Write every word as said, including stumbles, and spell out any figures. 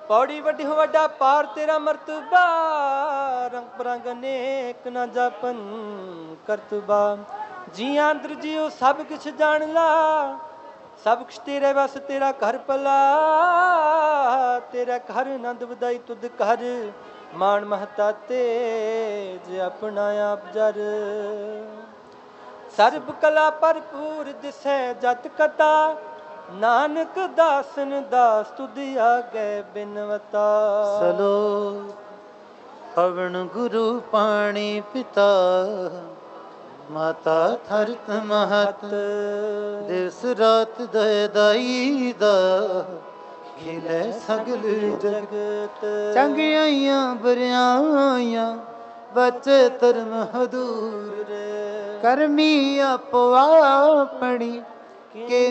ਪੌੜੀ ਵੱਡਿਓ ਵੱਡਾ ਪਾਰ ਤੇਰਾ ਮਰਤਬਾ, ਰੰਗ ਬਰੰਗ ਅਨੇਕ ਨਾ ਜਾਪਨ ਕਰਤਬਾ। ਜੀਆਂ ਅੰਦਰ ਜੀਓ ਸਭ ਕੁਛ ਜਾਣ ਲਾ, ਸਭ ਕੁਛ ਤੇਰੇ ਬਸ ਤੇਰਾ ਘਰ ਭਲਾ। ਤੇਰਾ ਘਰ ਆਨੰਦ ਵਧਾਈ ਤੁਧ ਘਰ, ਮਾਣ ਮਹਤਾ ਤੇਜ ਆਪਣਾ ਆਪ ਜਰ। ਸਰਬ ਕਲਾ ਭਰਪੂਰ ਦਿਸੈ ਜਤ ਕਤਾ, ਨਾਨਕ ਦਾਸਨ ਦਾਸ ਤੁਧ ਆਗੇ ਬਿਨਵਤਾ। ਸਲੋਕ ਪਵਨ ਗੁਰੂ ਪਾਣੀ ਪਿਤਾ, ਮਾਤਾ ਧਰਤ ਮਹਤ। ਦਿਵਸ ਰਾਤ ਦਇ ਦਾਈ ਦਾ, ਖਿਲੇ ਸਗਲ ਜਗਤ। ਚੰਗਿਆਈਆਂ ਬਰਿਆਈਆਂ ਬਚੇ ਧਰਮ ਹਦੂਰ, ਕਰਮੀ ਆਪੋ ਆਪਣੀ ਕੇ